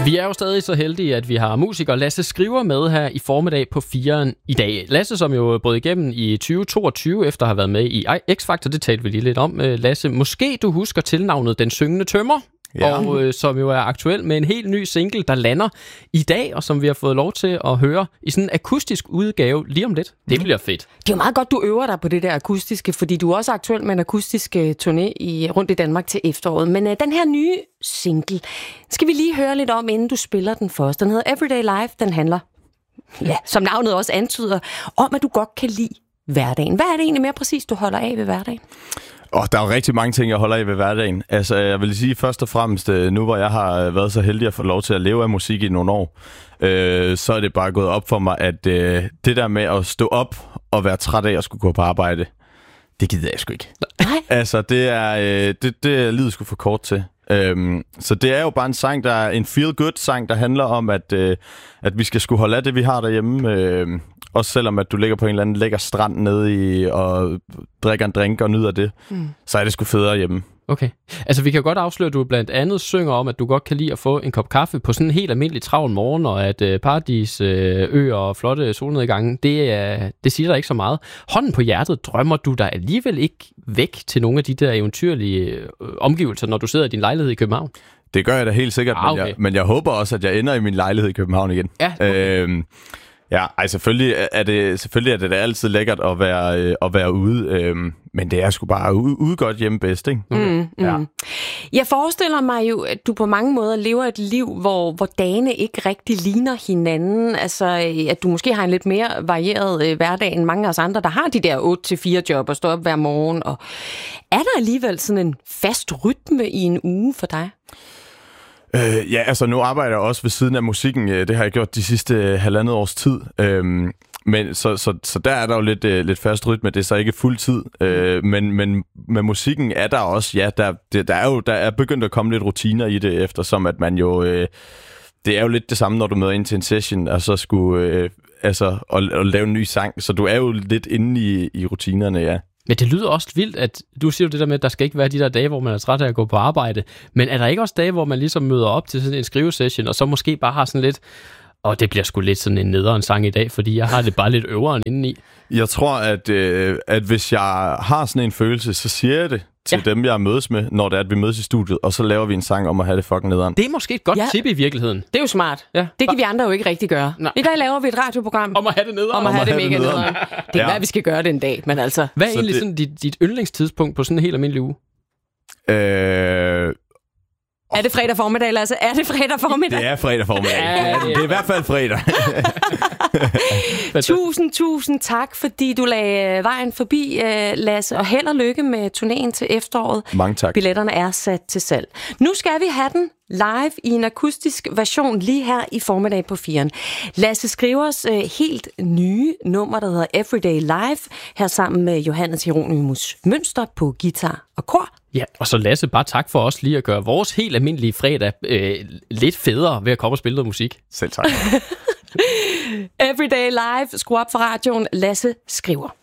Vi er jo stadig så heldige, at vi har musiker Lasse Skriver med her i formiddag på 4'eren i dag. Lasse, som jo brød igennem i 2022 efter at have været med i X-Factor, det talte vi lige lidt om. Lasse, måske du husker tilnavnet Den Syngende Tømrer, ja. Og som jo er aktuel med en helt ny single, der lander i dag, og som vi har fået lov til at høre i sådan en akustisk udgave lige om lidt. Det bliver fedt. Det er jo meget godt, du øver dig på det der akustiske, fordi du er også aktuel med en akustisk turné rundt i Danmark til efteråret. Men den her nye single skal vi lige høre lidt om, inden du spiller den først. Den hedder Everyday Life. Den handler, ja, som navnet også antyder, om at du godt kan lide hverdagen. Hvad er det egentlig mere præcis, du holder af ved hverdagen? Der er jo rigtig mange ting, jeg holder af ved hverdagen. Altså, jeg vil sige først og fremmest, nu hvor jeg har været så heldig at få lov til at leve af musik i nogle år, så er det bare gået op for mig, at det der med at stå op og være træt af at skulle gå på arbejde, det gider jeg sgu ikke. Altså, det er livet sgu for kort til. Så det er jo bare en sang, der er en feel-good-sang, der handler om, at vi skal sgu holde af det, vi har derhjemme. Også selvom at du ligger på en eller anden lækker strand nede i og drikker en drink og nyder det, så er det sgu federe hjemme. Okay. Altså, vi kan godt afsløre, at du blandt andet synger om, at du godt kan lide at få en kop kaffe på sådan en helt almindelig travl morgen, og at paradis, øer og flotte solnedgange, det siger der ikke så meget. Hånden på hjertet, drømmer du dig alligevel ikke væk til nogle af de der eventyrlige omgivelser, når du sidder i din lejlighed i København? Det gør jeg da helt sikkert, okay. men jeg håber også, at jeg ender i min lejlighed i København igen. Ja, okay. Ja, selvfølgelig er det da altid lækkert at være ude, men det er sgu bare ude godt hjemme bedst, ikke? Okay. Ja. Jeg forestiller mig jo, at du på mange måder lever et liv, hvor dagene ikke rigtig ligner hinanden. Altså, at du måske har en lidt mere varieret hverdag end mange af os andre, der har de der 8-4 job og står op hver morgen. Og er der alligevel sådan en fast rytme i en uge for dig? Ja, altså nu arbejder jeg også ved siden af musikken. Det har jeg gjort de sidste 1,5 års tid. Men så der er der jo lidt fast rytme. Det er så ikke fuld tid. Men med musikken er der også, ja, der er begyndt at komme lidt rutiner i det, eftersom at man jo... det er jo lidt det samme, når du møder ind til en session, og så skulle og lave en ny sang. Så du er jo lidt inde i rutinerne, ja. Men det lyder også vildt, at du siger jo det der med, at der skal ikke være de der dage, hvor man er træt af at gå på arbejde. Men er der ikke også dage, hvor man ligesom møder op til sådan en skrivesession, og så måske bare har sådan lidt, det bliver sgu lidt sådan en nederen sang i dag, fordi jeg har det bare lidt øveren indeni? Jeg tror, at hvis jeg har sådan en følelse, så siger jeg det til dem, jeg mødes med, når det er, at vi mødes i studiet, og så laver vi en sang om at have det fucking nederen. Det er måske et godt tip i virkeligheden. Det er jo smart. Ja. Det kan vi andre jo ikke rigtig gøre. Nej. I dag laver vi et radioprogram om at have det nederen. Om at have det mega nederen. Det er hvad vi skal gøre den dag, men altså... Hvad er egentlig sådan dit yndlingstidspunkt på sådan en helt almindelig uge? Er det fredag formiddag, Lasse? Er det fredag formiddag? Det er fredag formiddag. Det er i hvert fald fredag. Tusind tak, fordi du lagde vejen forbi, Lasse, og held og lykke med turnéen til efteråret. Mange tak. Billetterne er sat til salg. Nu skal vi have den live i en akustisk version lige her i formiddag på 4'eren. Lasse Skrivers helt nye nummer, der hedder Everyday Life, her sammen med Johannes Hieronymus Mønster på guitar og kor. Ja, og så Lasse, bare tak for os lige at gøre vores helt almindelige fredag lidt federe ved at komme og spille noget musik. Selv tak. Everyday Live, skru op for radioen, Lasse Skriver.